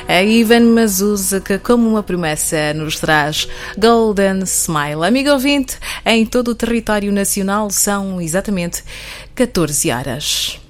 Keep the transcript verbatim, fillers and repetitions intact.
A Ivan Mazuza, que como uma promessa nos traz Golden Smile. Amigo ouvinte, em todo o território nacional são exatamente catorze horas.